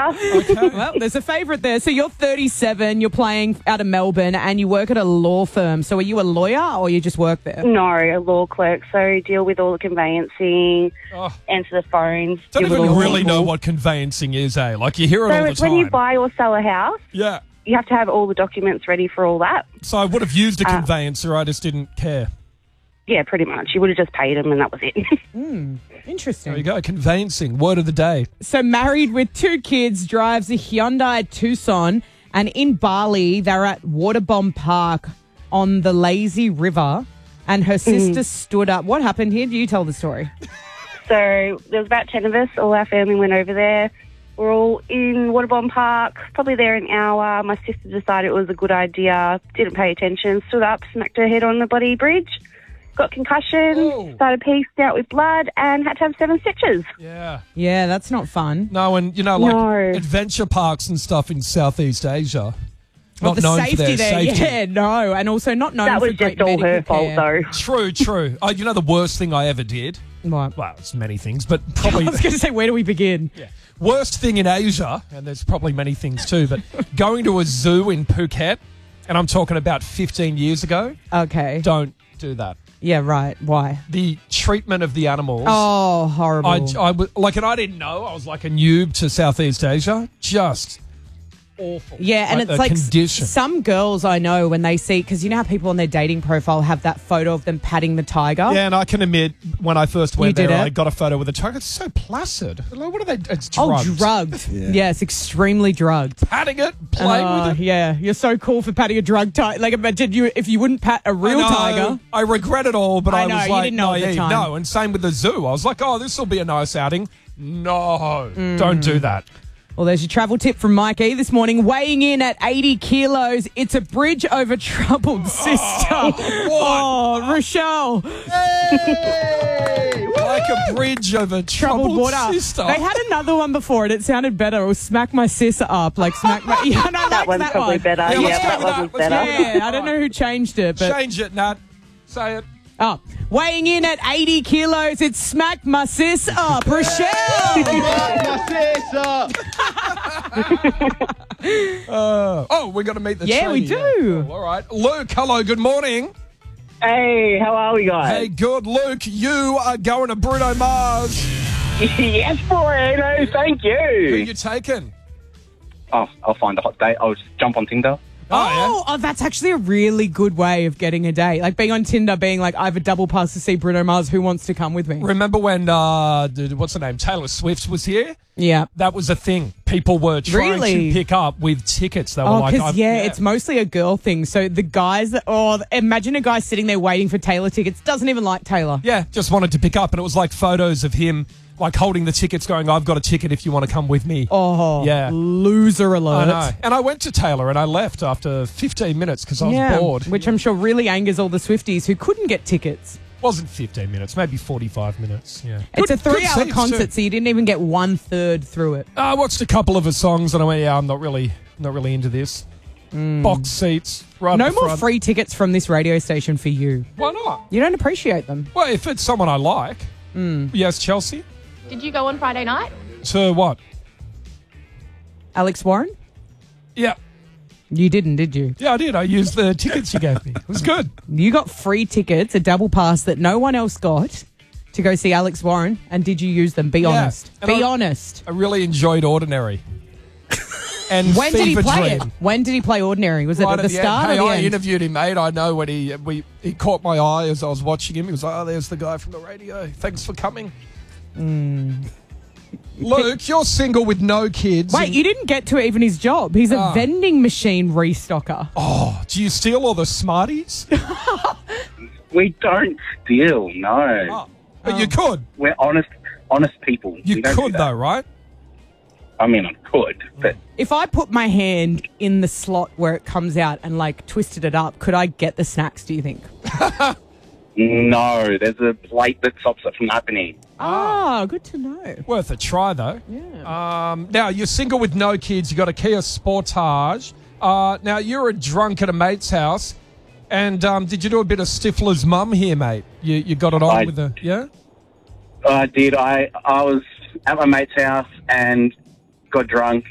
house. Okay. Well, there's a favourite there. So you're 37, you're playing out of Melbourne, and you work at a law firm. So are you a lawyer or you just work there? No, a law clerk. So deal with all the conveyancing, Oh. answer the phones. Don't deal with even all the really know people. what conveyancing is, eh? Like, you hear it So all the it's when you time. buy or sell a house, Yeah. you have to have all the documents ready for all that. So I would have used a conveyancer, I just didn't care. Yeah, pretty much. You would have just paid them and that was it. Interesting. There you go, conveyancing, word of the day. So married with 2 kids, drives a Hyundai Tucson, and in Bali, they're at Waterbomb Park on the Lazy River, and her sister stood up. What happened here? Do you tell the story? So there was about 10 of us. All our family went over there. We're all in Waterbomb Park, probably there an hour. My sister decided it was a good idea, didn't pay attention, stood up, smacked her head on the bloody bridge, got concussion, Oh. started pieced out with blood, and had to have 7 stitches. Yeah. Yeah, that's not fun. No, and, you know, like No. adventure parks and stuff in Southeast Asia. Not the known safety for their there, safety. yeah, no, and also not known That for was great just all her medical fault, care. though. True. You know the worst thing I ever did? What? Well, it's many things, but I probably was going to say, where do we begin? worst thing in Asia, and there's probably many things too, but going to a zoo in Phuket, and I'm talking about 15 years ago, Okay. don't do that. Yeah, right. Why? The treatment of the animals. Oh, horrible. And I didn't know. I was like a noob to Southeast Asia. Just awful. Yeah, and it's the like condition. some girls I know when they see, because you know how people on their dating profile have that photo of them patting the tiger? Yeah, and I can admit, when I first went You did there, it? I got a photo with a tiger. It's so placid. Like, what are they? It's Oh, drugged. drugged. Yes, extremely drugged. Patting it, playing Oh, with it. yeah, you're so cool for patting a drug tiger. Like, imagine you if you wouldn't pat a real I know, tiger. I regret it all, but I I, know, was you like, didn't know at the naive. time. No, and same with the zoo. I was like, oh, this will be a nice outing. No, don't do that. Well, there's your travel tip from Mike E. this morning. Weighing in at 80 kilos, it's a bridge over troubled sister. Oh, Rochelle. Like a bridge over troubled water. sister. They had another one before and it sounded better. It was smack my sister up. Like smack my... Yeah, no, I That like one's that probably one. better. Yeah, Yeah, let's go that with one that. was Let's go better. with Yeah, I don't know who changed it, but... Change it, Nat. Say it. Oh, weighing in at 80 kilos, it's smack my sis up. Rochelle. We're going to meet the Yeah, we trainee. do. Cool, all right. Luke, hello, good morning. Hey, how are we guys? Hey, good. Luke, you are going to Bruno Mars. Yes, boy. No, thank Who you. you taking? Oh, I'll find a hot date. I'll just jump on Tinder. Oh, that's actually a really good way of getting a date. Like being on Tinder, being like, I have a double pass to see Bruno Mars. Who wants to come with me? Remember when, what's her name, Taylor Swift was here? Yeah. That was a thing. People were trying Really? to pick up with tickets. They were Oh, like, because, it's mostly a girl thing. So the guys that, imagine a guy sitting there waiting for Taylor tickets, doesn't even like Taylor. Yeah, just wanted to pick up. And it was like photos of him, like holding the tickets going, I've got a ticket if you want to come with me. Oh, Yeah. loser alert. I know. And I went to Taylor and I left after 15 minutes because I was bored. Which I'm sure really angers all the Swifties who couldn't get tickets. Wasn't 15 minutes, maybe 45 minutes. Yeah. It's a Good 3-hour seats, concert, too. so you didn't even get 1/3 through it. I watched a couple of her songs and I went, yeah, I'm not really into this. Box seats, right No up more front. free tickets from this radio station for you. Why not? You don't appreciate them. Well, if it's someone I like. Yes, Chelsea. Did you go on Friday night? To what? Alex Warren? Yeah. You didn't, did you? Yeah, I did. I used the tickets you gave me. It was good. You got free tickets, a double pass that no one else got to go see Alex Warren. And did you use them? Be Yeah. honest. And Be I- honest. I really enjoyed Ordinary. And When did he Fever play Dream. it? When did he play Ordinary? Was it Right at the start Hey, or the I end? interviewed him, mate. I know when he caught my eye as I was watching him. He was like, oh, there's the guy from the radio. Thanks for coming. Luke, you're single with no kids. Wait, you didn't get to even his job. He's a Ah. vending machine restocker. Oh, do you steal all the Smarties? We don't steal, no. Oh, but you could. We're honest people. You We don't do could, that. though, right? I mean, I could, but If I put my hand in the slot where it comes out and like twisted it up, could I get the snacks, do you think? no. There's a plate that stops it from happening. Ah, good to know. Worth a try, though. Yeah. Now, you're single with no kids. You got a Kia Sportage. Now, you're a drunk at a mate's house. And did you do a bit of Stifler's mum here, mate? You got it on I- with the... Yeah? I did. I was at my mate's house and got drunk